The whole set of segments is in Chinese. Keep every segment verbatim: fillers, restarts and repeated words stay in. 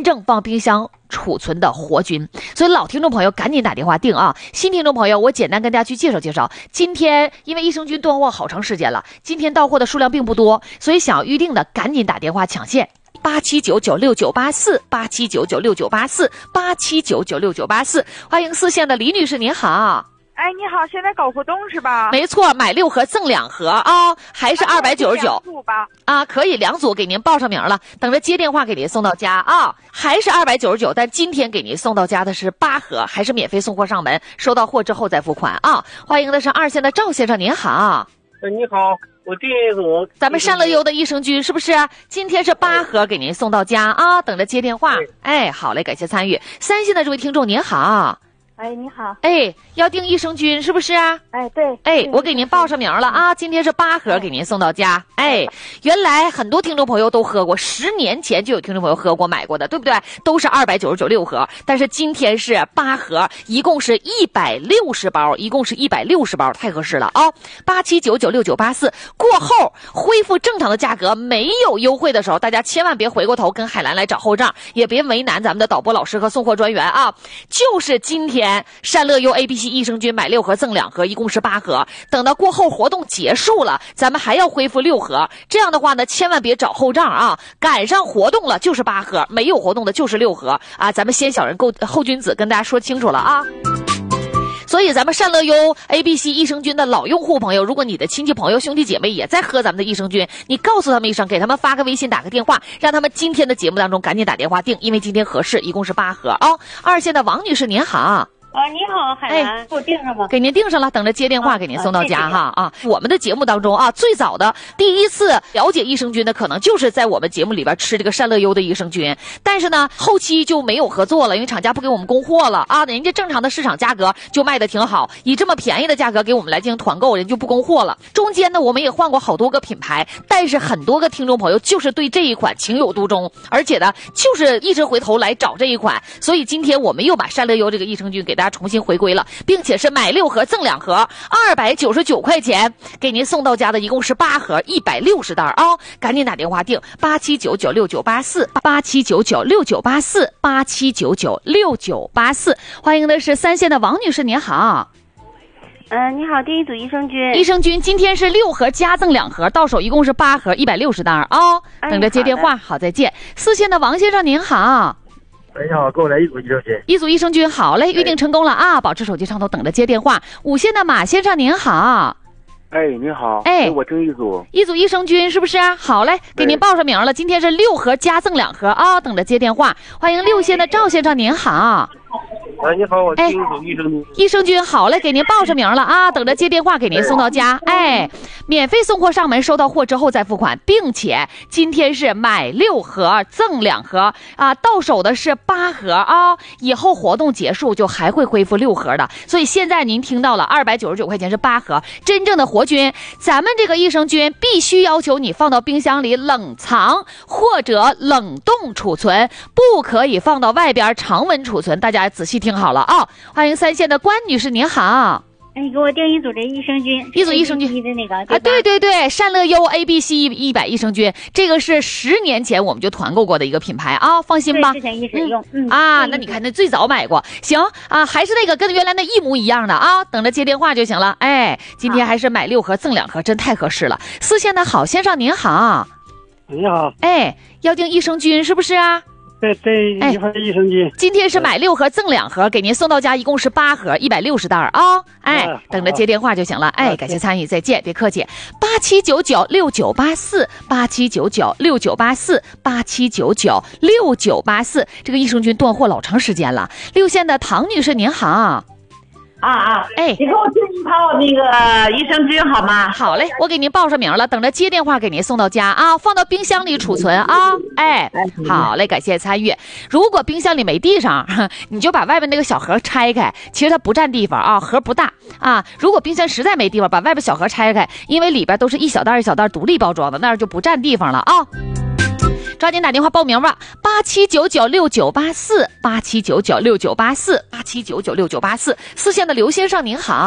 正放冰箱储存的活菌。所以老听众朋友赶紧打电话订啊，新听众朋友我简单跟大家去介绍介绍。今天因为益生菌断货好长时间了，今天到货的数量并不多，所以想要预定的赶紧打电话抢线。八七九九六九八四八七九九六九八四八七九九六九八四，欢迎四线的李女士，您好。 哎，你好，现在搞活动是吧？ 没错，买六盒赠两盒啊、哦，还是二百九十九啊，可以两组给您报上名了，等着接电话给您送到家啊，还是二百九十九，但今天给您送到家的是八盒，还是免费送货上门，收到货之后再付款啊。欢迎的是二线的赵先生，您好。 哎，你好，我订一组咱们善乐优的益生菌是不是？今天是八盒给您送到家啊，等着接电话。哎，好嘞，感谢参与。三线的这位听众您好。 哎，你好。 哎，要订益生菌是不是啊？ 哎，对。 哎，我给您报上名了啊，今天是八盒给您送到家。哎，原来很多听众朋友都喝过，十年前就有听众朋友喝过买过的，对不对？都是二百九十九六盒，但是今天是八盒，一共是一百六十包，一共是一百六十包，太合适了啊！八七九九六九八四过后恢复正常的价格，没有优惠的时候，大家千万别回过头跟海兰来找后账，也别为难咱们的导播老师和送货专员啊！就是今天。善乐优 A B C 益生菌买六盒赠两盒，一共是八盒。等到过后活动结束了，咱们还要恢复六盒。这样的话呢，千万别找后账啊！赶上活动了就是八盒，没有活动的就是六盒啊！咱们先小人后后君子跟大家说清楚了啊！所以咱们善乐优 A B C 益生菌的老用户朋友，如果你的亲戚朋友兄弟姐妹也在喝咱们的益生菌，你告诉他们一声，给他们发个微信打个电话，让他们今天的节目当中赶紧打电话订，因为今天合适，一共是八盒啊、哦。二线的王女士您好。 啊，你好，海兰，给我订上吧。 给您订上了，等着接电话给您送到家、啊、哈啊！我们的节目当中啊，最早的第一次了解益生菌的，可能就是在我们节目里边吃这个善乐优的益生菌，但是呢，后期就没有合作了，因为厂家不给我们供货了啊，人家正常的市场价格就卖的挺好，以这么便宜的价格给我们来进行团购，人就不供货了。中间呢，我们也换过好多个品牌，但是很多个听众朋友就是对这一款情有独钟，而且呢，就是一直回头来找这一款，所以今天我们又把善乐优这个益生菌给大家重新回归了。并且是买六盒赠两盒，二百九十九块钱给您送到家的，一共是八盒，一百六十袋啊、哦！赶紧打电话订八七九九六九八四八七九九六九八四八七九九六九八四。欢迎的是三线的王女士，您好。 嗯、呃，你好，订一组益生菌。 益生菌今天是六盒加赠两盒，到手一共是八盒，一百六十袋啊、哦！等着接电话。哎、好，再见。四线的王先生您好。 哎，你好，给我来一组益生菌。 一组益生菌，好嘞，预定成功了啊！保持手机上头，等着接电话。五线的马先生您好。 哎，你好。 哎， 我订一组。 一组益生菌是不是？好嘞，给您报上名了。今天是六盒加赠两盒啊、哦，等着接电话。欢迎六线的赵先生您好。 哎，你好，我订一组益生菌。 益生菌好嘞，给您报上名了啊，等着接电话给您送到家。哎，免费送货上门，收到货之后再付款，并且今天是买六盒赠两盒啊，到手的是八盒啊、哦，以后活动结束就还会恢复六盒的。所以现在您听到了，二百九十九块钱是八盒，真正的活菌。咱们这个益生菌必须要求你放到冰箱里冷藏或者冷冻储存，不可以放到外边常温储存。大家仔细听好了啊！欢迎三线的关女士，您好。 哎，你给我订一组这益生菌， 一组益生菌的那个啊，对对对，善乐优 A B C 一百益生菌，这个是十年前我们就团购过的一个品牌啊，放心吧。 之前一直用，嗯, 嗯啊，那你看那最早买过，行啊，还是那个跟原来那一模一样的啊，等着接电话就行了。哎，今天还是买六盒赠两盒，真太合适了。四线的郝先生您好。 你好。 哎，要订益生菌是不是啊？ 对对，一盒益生菌、哎。 今天是买六盒赠两盒，给您送到家，一共是八盒，一百六十袋啊、哦！哎、啊，等着接电话就行了。哎，感谢参与，再见，别客气。八七九九六九八四，八七九九六九八四，八七九九六九八四。这个益生菌断货老长时间了。六线的唐女士您好。 啊啊， 哎， 你给我订一套那个益生菌好吗？ 好嘞，我给您报上名了，等着接电话给您送到家啊，放到冰箱里储存啊。哎，好嘞，感谢参与。如果冰箱里没地方，你就把外面那个小盒拆开，其实它不占地方啊，盒不大啊。如果冰箱实在没地方，把外边小盒拆开，因为里边都是一小袋一小袋独立包装的，那样就不占地方了啊。抓紧打电话报名吧，八七九九六九八四，八七九九六九八四，八七九九六九八四。四线的刘先生您好。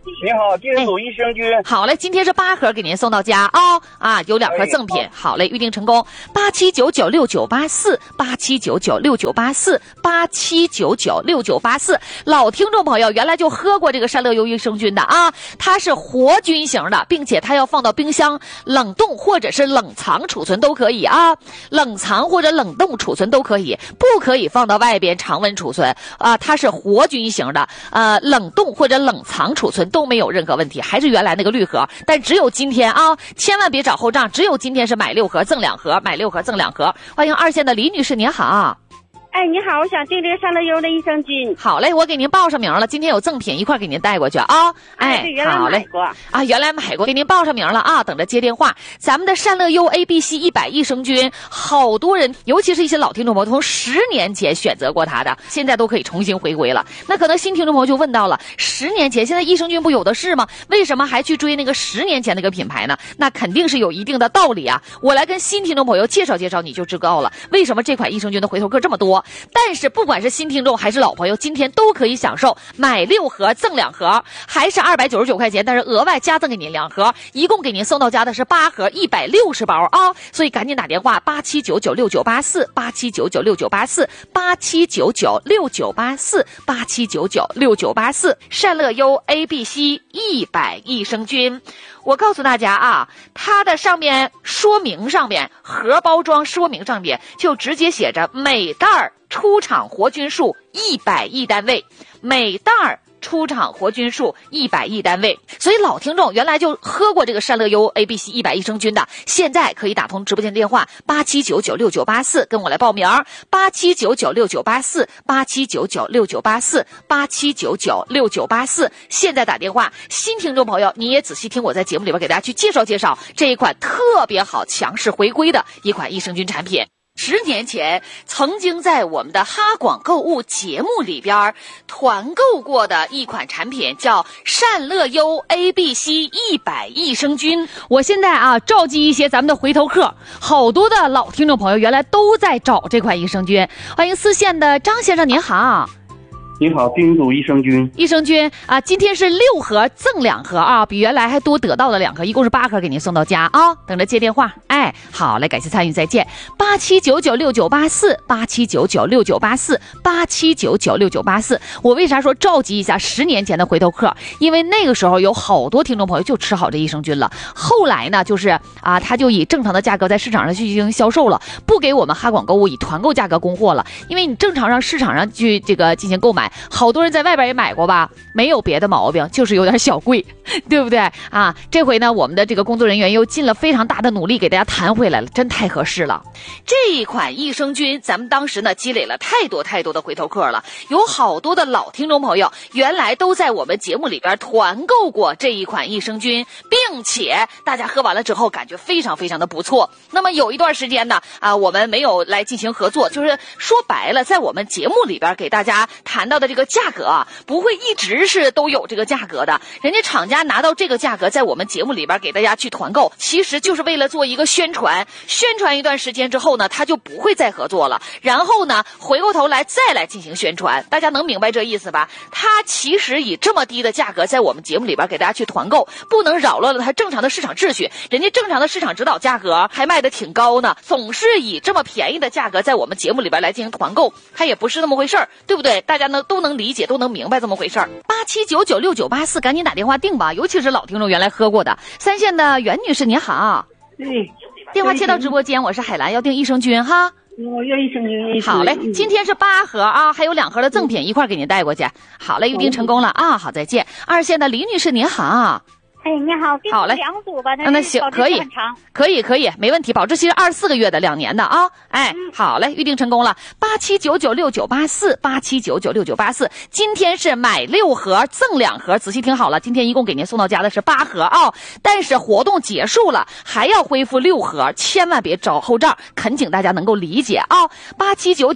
你好，电阻益生菌。 好嘞，今天是八盒给您送到家啊、哦、啊，有两盒赠品。好嘞，预定成功。八七九九六九八四，八七九九六九八四，八七九九六九八四。老听众朋友原来就喝过这个善乐优益生菌的啊，它是活菌型的，并且它要放到冰箱冷冻或者是冷藏储存都可以啊，冷藏或者冷冻储存都可以，不可以放到外边常温储存啊。它是活菌型的，呃，冷冻或者冷藏储存都没有任何问题，还是原来那个绿盒，但只有今天啊，千万别找后账，只有今天是买六盒赠两盒，买六盒赠两盒。欢迎二线的李女士，您好。 哎，你好，我想订这个善乐优的益生菌。 好嘞，我给您报上名了，今天有赠品一块给您带过去啊。哎， 对，原来买过啊，原来买过，给您报上名了啊，等着接电话。咱们的善乐优 A B C 一百益生菌，好多人，尤其是一些老听众朋友，从十年前选择过它的，现在都可以重新回归了。那可能新听众朋友就问到了，十年前现在益生菌不有的是吗？为什么还去追那个十年前那个品牌呢？那肯定是有一定的道理啊。我来跟新听众朋友介绍介绍，你就知道了为什么这款益生菌的回头客这么多。但是不管是新听众还是老朋友，今天都可以享受买六盒赠两盒，还是二百九十九块钱，但是额外加赠给您两盒，一共给您送到家的是八盒一百六十包啊！所以赶紧打电话八七九九六九八四，八七九九六九八四，八七九九六九八四，八七九九六九八四。善乐优 A B C 一百益生菌。我告诉大家啊，它的上面说明上面盒包装说明上面就直接写着每袋出厂活菌数一百亿单位，每袋出厂活菌数一百亿单位。所以老听众原来就喝过这个善乐优 A B C 一百益生菌的，现在可以打通直播间电话八七九九六九八四跟我来报名，八七九九六九八四，八七九九六九八四，八七九九六九八四。现在打电话，新听众朋友你也仔细听我在节目里边给大家去介绍介绍这一款特别好强势回归的一款益生菌产品。十年前曾经在我们的哈广购物节目里边团购过的一款产品叫善乐优 A B C 一百益生菌。我现在啊召集一些咱们的回头客，好多的老听众朋友原来都在找这款益生菌。欢迎四线的张先生您好。 你好，叮嘱益生菌。 益生菌啊，今天是六盒赠两盒啊，比原来还多得到了两盒，一共是八盒给您送到家啊，等着接电话。哎，好嘞，感谢参与，再见。八七九九六九八四，八七九九六九八四，八七九九六九八四。我为啥说召集一下十年前的回头客？因为那个时候有好多听众朋友就吃好这益生菌了，后来呢，就是啊，他就以正常的价格在市场上去进行销售了，不给我们哈广购物以团购价格供货了，因为你正常让市场上去这个进行购买。好多人在外边也买过吧，没有别的毛病，就是有点小贵，对不对啊？这回呢，我们的这个工作人员又尽了非常大的努力给大家谈回来了，真太合适了。这一款益生菌咱们当时呢积累了太多太多的回头客了，有好多的老听众朋友原来都在我们节目里边团购过这一款益生菌，并且大家喝完了之后感觉非常非常的不错。那么有一段时间呢啊，我们没有来进行合作，就是说白了，在我们节目里边给大家谈到的这个价格啊，不会一直是都有这个价格的，人家厂家拿到这个价格在我们节目里边给大家去团购，其实就是为了做一个宣传，宣传一段时间之后呢，他就不会再合作了，然后呢回过头来再来进行宣传，大家能明白这意思吧？他其实以这么低的价格在我们节目里边给大家去团购，不能扰乱了他正常的市场秩序，人家正常的市场指导价格还卖得挺高呢，总是以这么便宜的价格在我们节目里边来进行团购，他也不是那么回事儿，对不对？大家呢都能理解，都能明白这么回事儿。八七九九六九八四，赶紧打电话订吧，尤其是老听众原来喝过的。三线的袁女士您好。 嗯， 电话接到直播间，我是海兰，要订益生菌哈。 我要益生菌。 好嘞，今天是八盒啊，还有两盒的赠品一块给您带过去。好嘞，预定成功了啊，好，再见。二线的李女士您好。 哎，你好， 好嘞， 两组吧， 那行，可以，可以，可以，没问题，保质期是二十四个月的，两年的啊，哎，嗯、好嘞，预定成功了，八七九九六九八四，八七九九六九八四，今天是买六盒赠两盒，仔细听好了，今天一共给您送到家的是八盒啊、哦，但是活动结束了，还要恢复六盒，千万别找后账，恳请大家能够理解啊、哦，八七九。